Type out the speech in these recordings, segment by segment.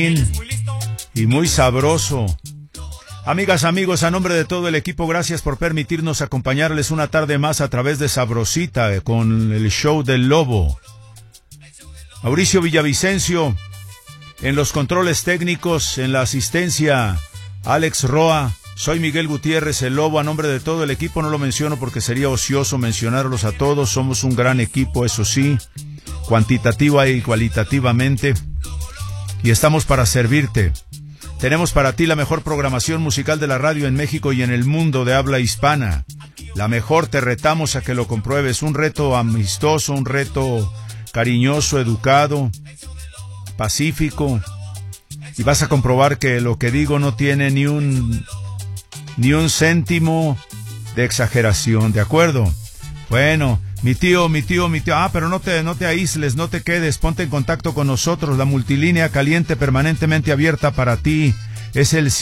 y muy sabroso. Amigas, amigos, a nombre de todo el equipo, gracias por permitirnos acompañarles una tarde más a través de Sabrosita con el show del Lobo. Mauricio Villavicencio en los controles técnicos, en la asistencia Alex Roa. Soy Miguel Gutiérrez, el Lobo. A nombre de todo el equipo, no lo menciono porque sería ocioso mencionarlos a todos. Somos un gran equipo, eso sí, cuantitativa y cualitativamente, y estamos para servirte. Tenemos para ti la mejor programación musical de la radio en México y en el mundo de habla hispana. La mejor, te retamos a que lo compruebes. Un reto amistoso, un reto cariñoso, educado, pacífico. Y vas a comprobar que lo que digo no tiene ni un céntimo de exageración, ¿de acuerdo? Bueno, mi tío. Pero no te aísles, no te quedes, ponte en contacto con nosotros. La multilínea caliente permanentemente abierta para ti es el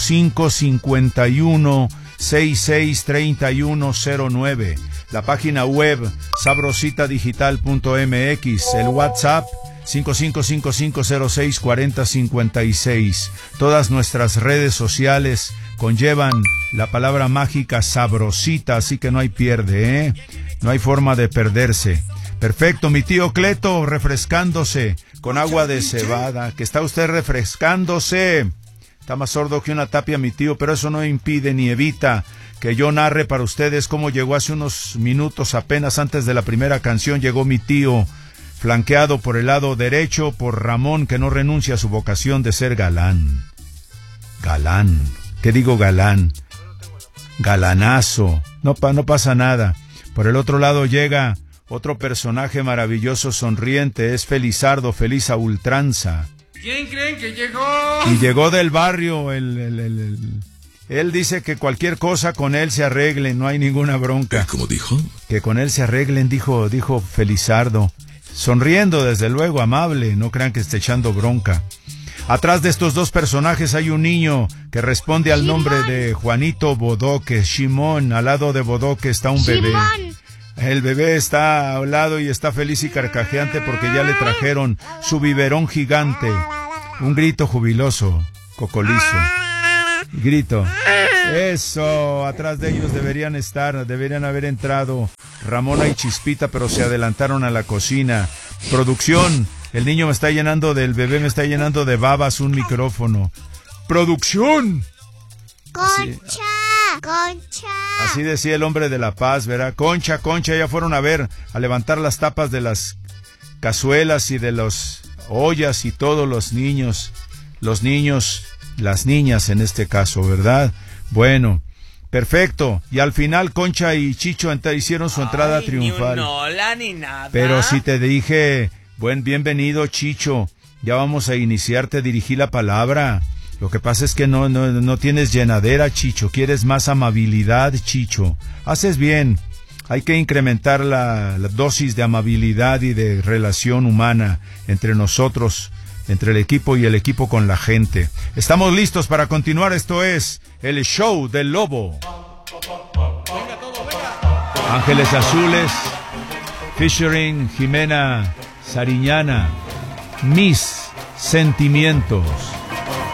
5551-663109. La página web sabrositadigital.mx. El WhatsApp 5555064056. Todas nuestras redes sociales conllevan la palabra mágica Sabrosita, así que no hay pierde, ¿eh? No hay forma de perderse. Perfecto, mi tío Cleto refrescándose con agua de cebada. Que está usted refrescándose. Está más sordo que una tapia, mi tío, pero eso no impide ni evita que yo narre para ustedes cómo llegó hace unos minutos, apenas antes de la primera canción, llegó mi tío, flanqueado por el lado derecho por Ramón, que no renuncia a su vocación de ser galán. Galán. ¿Qué digo galán? Galanazo. No pasa nada. Por el otro lado llega otro personaje maravilloso, sonriente, es Felizardo, feliz a ultranza. ¿Quién creen que llegó? Y llegó del barrio, él dice que cualquier cosa con él se arreglen, no hay ninguna bronca. ¿Cómo dijo? Que con él se arreglen, dijo Felizardo. Sonriendo, desde luego, amable, no crean que esté echando bronca. Atrás de estos dos personajes hay un niño que responde al nombre de Juanito Bodoque, Shimón. Al lado de Bodoque está un bebé. El bebé está al lado y está feliz y carcajeante porque ya le trajeron su biberón gigante. Un grito jubiloso, cocolizo. Grito. Eso, atrás de ellos deberían haber entrado Ramona y Chispita, pero se adelantaron a la cocina. Producción. El bebé me está llenando de babas un micrófono. ¡Producción! Concha. Así decía el hombre de La Paz, ¿verdad? Concha, ya fueron a levantar las tapas de las cazuelas y de las ollas y todos los niños, las niñas en este caso, ¿verdad? Bueno, perfecto. Y al final Concha y Chicho hicieron su entrada triunfal. Ni un hola ni nada. Pero si te dije... bienvenido, Chicho. Ya vamos a iniciar, te dirigí la palabra. Lo que pasa es que no tienes llenadera, Chicho. Quieres más amabilidad, Chicho. Haces bien. Hay que incrementar la dosis de amabilidad y de relación humana entre nosotros, entre el equipo y el equipo con la gente. Estamos listos para continuar. Esto es el show del Lobo. Ángeles Azules, featuring Jimena Sariñana, Mis Sentimientos.